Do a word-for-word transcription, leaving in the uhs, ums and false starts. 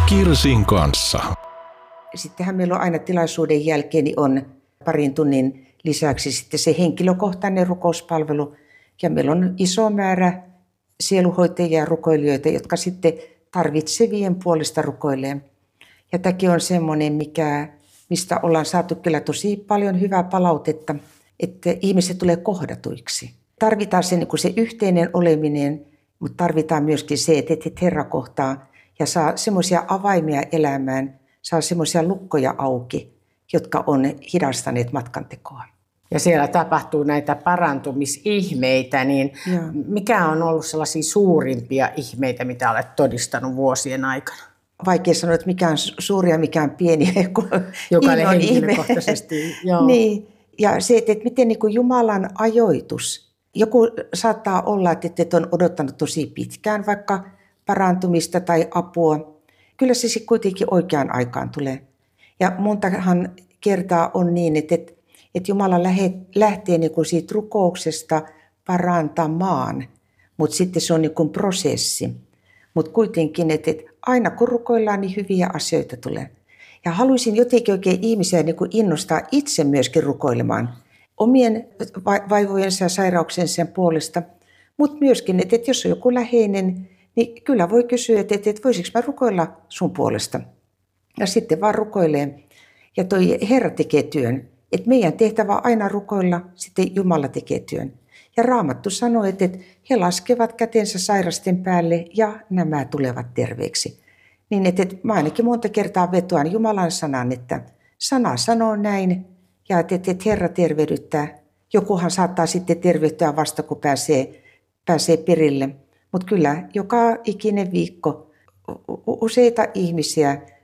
Kirsin kanssa. Sittenhän meillä on aina tilaisuuden jälkeen niin on parin tunnin lisäksi sitten se henkilökohtainen rukouspalvelu. Ja meillä on iso määrä sieluhoitajia ja rukoilijoita, jotka sitten tarvitsevien puolesta rukoilee. Ja tämäkin on semmoinen, mikä, mistä ollaan saatu kyllä tosi paljon hyvää palautetta, että ihmiset tulee kohdatuiksi. Tarvitaan se, niin kuin se yhteinen oleminen, mutta tarvitaan myöskin se, että Herra kohtaa ja saa semmoisia avaimia elämään, saa semmoisia lukkoja auki, jotka on hidastaneet matkantekoa. Ja siellä tapahtuu näitä parantumisihmeitä, niin Joo. mikä on ollut sellaisia suurimpia ihmeitä, mitä olet todistanut vuosien aikana? Vaikea sanoa, että mikä on suuri ja mikä on pieni. Jokainen henkilökohtaisesti. Joo. Niin. Ja se, että miten niin kuin Jumalan ajoitus. Joku saattaa olla, että on odottanut tosi pitkään vaikka parantumista tai apua. Kyllä se sitten kuitenkin oikeaan aikaan tulee. Ja montahan kertaa on niin, että, että Jumala lähtee niin kuin siitä rukouksesta parantamaan, mutta sitten se on niin kuin prosessi. Mutta kuitenkin, että aina kun rukoillaan, niin hyviä asioita tulee. Ja haluaisin jotenkin oikein ihmisiä niin kuin innostaa itse myöskin rukoilemaan omien vaivojensa ja sairauksensa puolesta, mutta myöskin, että jos on joku läheinen, niin kyllä voi kysyä, että, että voisiko mä rukoilla sun puolesta. Ja sitten vaan rukoilee. Ja toi Herra tekee työn. Että meidän tehtävä on aina rukoilla, sitten Jumala tekee työn. Ja Raamattu sanoo, että he laskevat kätensä sairasten päälle ja nämä tulevat terveeksi. Niin että, että mä ainakin monta kertaa vetoan Jumalan sanan, että sana sanoo näin ja että, että Herra tervehdyttää. Jokuhan saattaa sitten tervehtyä vasta, kun pääsee, pääsee perille. Mutta kyllä joka ikinen viikko useita ihmisiä